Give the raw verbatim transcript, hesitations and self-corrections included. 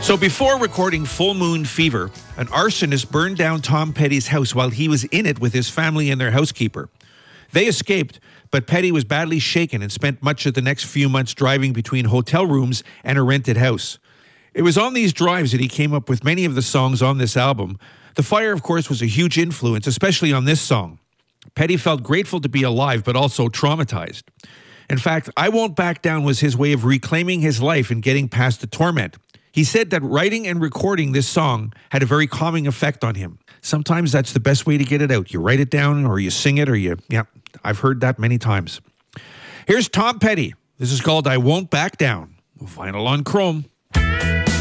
So before recording Full Moon Fever, an arsonist burned down Tom Petty's house while he was in it with his family and their housekeeper. They escaped, but Petty was badly shaken and spent much of the next few months driving between hotel rooms and a rented house. It was on these drives that he came up with many of the songs on this album. The fire, of course, was a huge influence, especially on this song. Petty felt grateful to be alive, but also traumatized. In fact, I Won't Back Down was his way of reclaiming his life and getting past the torment. He said that writing and recording this song had a very calming effect on him. Sometimes that's the best way to get it out. You write it down or you sing it or you, yeah, I've heard that many times. Here's Tom Petty. This is called I Won't Back Down. Vinyl on Chrome.